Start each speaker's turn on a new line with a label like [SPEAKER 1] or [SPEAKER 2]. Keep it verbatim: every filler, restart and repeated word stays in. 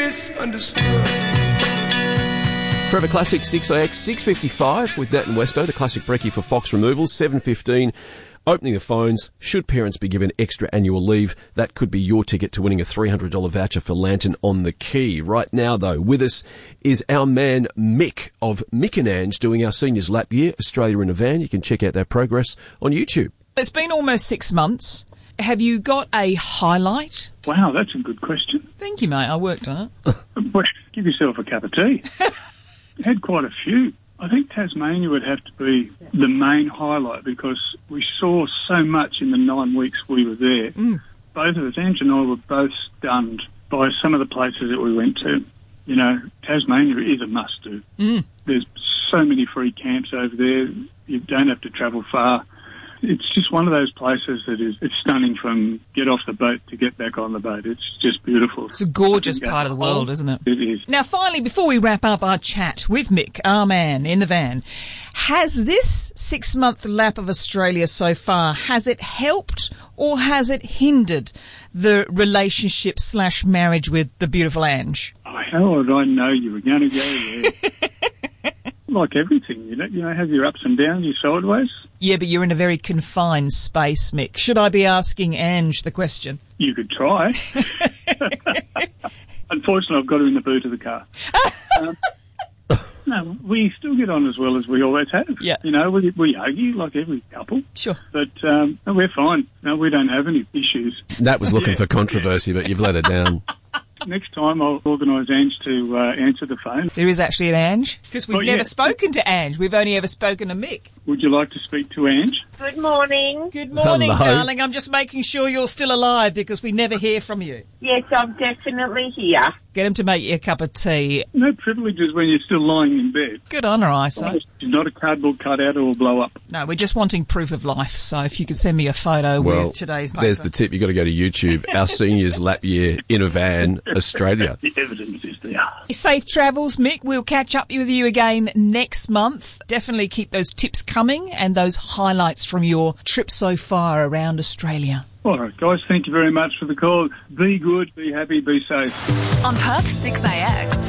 [SPEAKER 1] misunderstood.
[SPEAKER 2] Forever Classic six A X six fifty-five with Nat and Westo, the classic brekkie for Fox Removals, seven fifteen. Opening the phones. Should parents be given extra annual leave? That could be your ticket to winning a three hundred dollars voucher for Lantern on the Key. Right now, though, with us is our man Mick of Mick and Ange doing our seniors lap year, Australia in a Van. You can check out their progress on YouTube.
[SPEAKER 3] It's been almost six months. Have you got a highlight?
[SPEAKER 4] Wow, that's a good question.
[SPEAKER 3] Thank you, mate. I worked on it.
[SPEAKER 4] Well, give yourself a cup of tea. Had quite a few. I think Tasmania would have to be the main highlight because we saw so much in the nine weeks we were there.
[SPEAKER 3] Mm.
[SPEAKER 4] Both of us, Ange and I, were both stunned by some of the places that we went to. You know, Tasmania is a must-do.
[SPEAKER 3] Mm.
[SPEAKER 4] There's so many free camps over there. You don't have to travel far. It's just one of those places that is it's stunning from get off the boat to get back on the boat. It's just beautiful.
[SPEAKER 3] It's a gorgeous part of the world, isn't it?
[SPEAKER 4] It is.
[SPEAKER 3] Now, finally, before we wrap up our chat with Mick, our man in the van, has this six-month lap of Australia so far, has it helped or has it hindered the relationship slash marriage with the beautiful Ange?
[SPEAKER 4] Oh, how did I know you were going to go there? Like everything, you know, you know, have your ups and downs, your sideways.
[SPEAKER 3] Yeah, but you're in a very confined space, Mick. Should I be asking Ange the question?
[SPEAKER 4] You could try. Unfortunately, I've got her in the boot of the car. um, no, we still get on as well as we always have.
[SPEAKER 3] Yeah.
[SPEAKER 4] You know, we, we argue like every couple.
[SPEAKER 3] Sure.
[SPEAKER 4] But um, no, we're fine. No, we don't have any issues.
[SPEAKER 2] Nat was looking
[SPEAKER 4] Yeah.
[SPEAKER 2] for controversy, but you've let her down.
[SPEAKER 4] Next time I'll organise Ange to uh, answer the phone.
[SPEAKER 3] There is actually an Ange, because we've
[SPEAKER 4] Oh,
[SPEAKER 3] never
[SPEAKER 4] yeah.
[SPEAKER 3] spoken to Ange. We've only ever spoken to Mick.
[SPEAKER 4] Would you like to speak to Ange?
[SPEAKER 5] Good morning.
[SPEAKER 3] Good morning,
[SPEAKER 2] Hello.
[SPEAKER 3] darling. I'm just making sure you're still alive because we never hear from you.
[SPEAKER 5] Yes, I'm definitely here.
[SPEAKER 3] Get him to make you a cup of tea.
[SPEAKER 4] No privileges when you're still lying in bed.
[SPEAKER 3] Good on her, I say.
[SPEAKER 4] She's not a cardboard cutout or will blow up.
[SPEAKER 3] No, we're just wanting proof of life. So if you could send me a photo
[SPEAKER 2] Well,
[SPEAKER 3] with today's
[SPEAKER 2] there's
[SPEAKER 3] paper.
[SPEAKER 2] the tip. You've got to go to YouTube. Our seniors lap year in a van, Australia.
[SPEAKER 4] The evidence is there.
[SPEAKER 3] Safe travels, Mick. We'll catch up with you again next month. Definitely keep those tips coming and those highlights from your trip so far around Australia.
[SPEAKER 4] All right, guys, thank you very much for the call. Be good, be happy, be safe.
[SPEAKER 6] On Perth six A X.